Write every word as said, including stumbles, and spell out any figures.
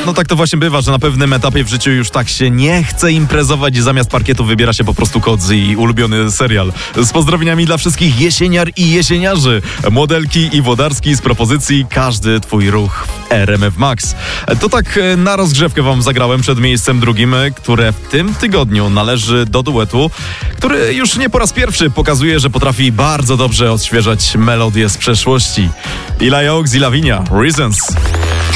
No tak to właśnie bywa, że na pewnym etapie w życiu już tak się nie chce imprezować i zamiast parkietu wybiera się po prostu kodzy i ulubiony serial. Z pozdrowieniami dla wszystkich jesieniar i jesieniarzy, modelki i wodarski z propozycji Każdy twój ruch w R M F Max. To tak na rozgrzewkę wam zagrałem przed miejscem drugim, które w tym tygodniu należy do duetu, który już nie po raz pierwszy pokazuje, że potrafi bardzo dobrze odświeżać melodie z przeszłości. Ila Oaks i Lavinia, Reasons.